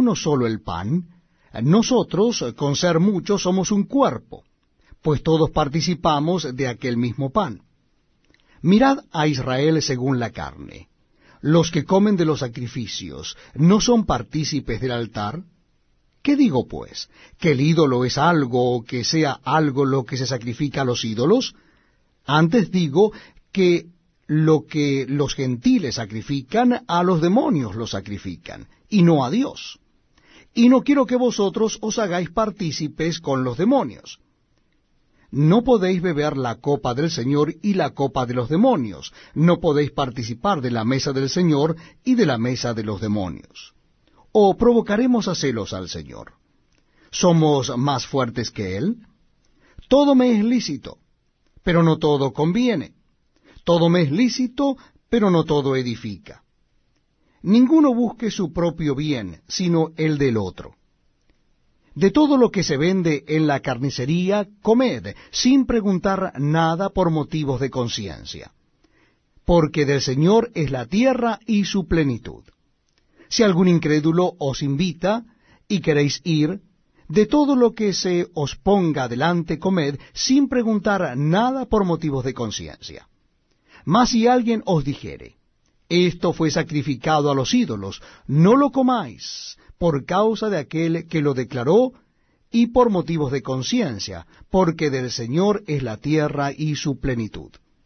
uno solo el pan, nosotros, con ser muchos, somos un cuerpo, pues todos participamos de aquel mismo pan. Mirad a Israel según la carne. Los que comen de los sacrificios, ¿no son partícipes del altar? ¿Qué digo, pues? ¿Que el ídolo es algo, o que sea algo lo que se sacrifica a los ídolos? Antes digo que lo que los gentiles sacrifican, a los demonios lo sacrifican, y no a Dios. Y no quiero que vosotros os hagáis partícipes con los demonios. No podéis beber la copa del Señor y la copa de los demonios. No podéis participar de la mesa del Señor y de la mesa de los demonios. ¿O provocaremos a celos al Señor? ¿Somos más fuertes que Él? Todo me es lícito, pero no todo conviene. Todo me es lícito, pero no todo edifica. Ninguno busque su propio bien, sino el del otro. De todo lo que se vende en la carnicería, comed, sin preguntar nada por motivos de conciencia. Porque del Señor es la tierra y su plenitud. Si algún incrédulo os invita, y queréis ir, de todo lo que se os ponga delante comed, sin preguntar nada por motivos de conciencia. Mas si alguien os dijere, esto fue sacrificado a los ídolos, no lo comáis, por causa de aquel que lo declaró, y por motivos de conciencia, porque del Señor es la tierra y su plenitud.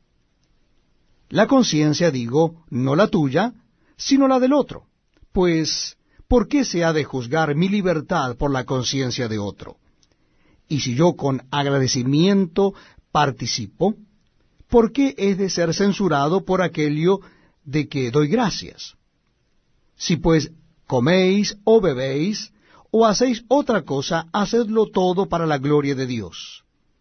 La conciencia, digo, no la tuya, sino la del otro. Pues, ¿por qué se ha de juzgar mi libertad por la conciencia de otro? Y si yo con agradecimiento participo, ¿por qué es de ser censurado por aquello de que doy gracias? Si pues coméis o bebéis, o hacéis otra cosa, hacedlo todo para la gloria de Dios.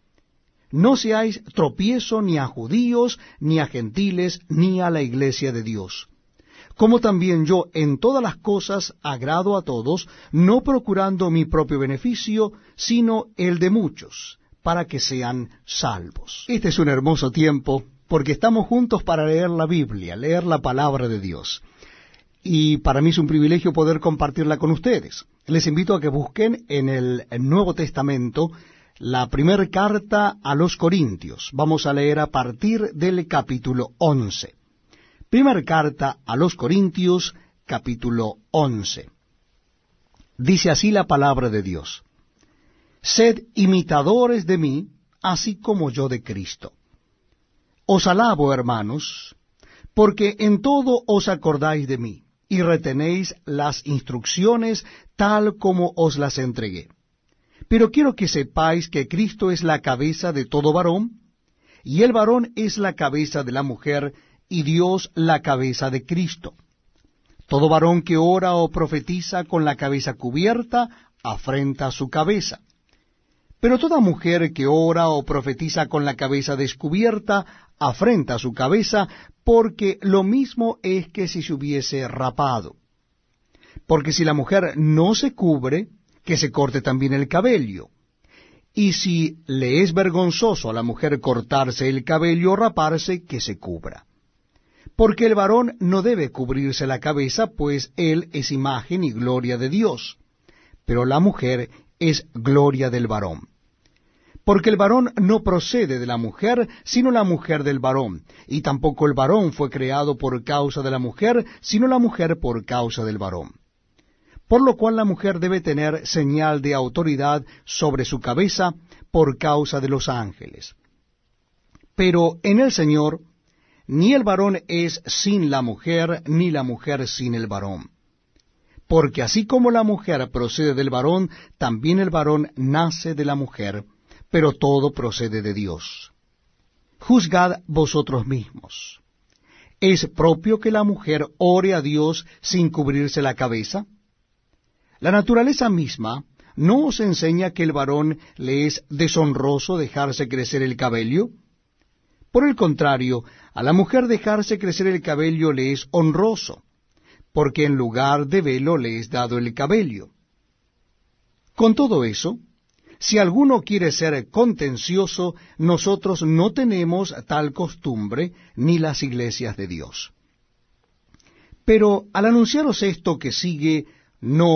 No seáis tropiezo ni a judíos, ni a gentiles, ni a la iglesia de Dios. Como también yo en todas las cosas agrado a todos, no procurando mi propio beneficio, sino el de muchos, para que sean salvos. Este es un hermoso tiempo, porque estamos juntos para leer la Biblia, leer la palabra de Dios. Y para mí es un privilegio poder compartirla con ustedes. Les invito a que busquen en el Nuevo Testamento la primera carta a los Corintios. Vamos a leer a partir del capítulo 11. Primera carta a los Corintios, capítulo 11. Dice así la palabra de Dios. Sed imitadores de mí, así como yo de Cristo. Os alabo, hermanos, porque en todo os acordáis de mí, y retenéis las instrucciones tal como os las entregué. Pero quiero que sepáis que Cristo es la cabeza de todo varón, y el varón es la cabeza de la mujer, y Dios la cabeza de Cristo. Todo varón que ora o profetiza con la cabeza cubierta, afrenta su cabeza. Pero toda mujer que ora o profetiza con la cabeza descubierta, afrenta su cabeza, porque lo mismo es que si se hubiese rapado. Porque si la mujer no se cubre, que se corte también el cabello. Y si le es vergonzoso a la mujer cortarse el cabello o raparse, que se cubra. Porque el varón no debe cubrirse la cabeza, pues él es imagen y gloria de Dios. Pero la mujer es gloria del varón. Porque el varón no procede de la mujer, sino la mujer del varón. Y tampoco el varón fue creado por causa de la mujer, sino la mujer por causa del varón. Por lo cual la mujer debe tener señal de autoridad sobre su cabeza por causa de los ángeles. Pero en el Señor, ni el varón es sin la mujer, ni la mujer sin el varón. Porque así como la mujer procede del varón, también el varón nace de la mujer, pero todo procede de Dios. Juzgad vosotros mismos. ¿Es propio que la mujer ore a Dios sin cubrirse la cabeza? La naturaleza misma ¿no os enseña que el varón le es deshonroso dejarse crecer el cabello? Por el contrario, a la mujer dejarse crecer el cabello le es honroso, porque en lugar de velo le es dado el cabello. Con todo eso, si alguno quiere ser contencioso, nosotros no tenemos tal costumbre, ni las iglesias de Dios. Pero al anunciaros esto que sigue, no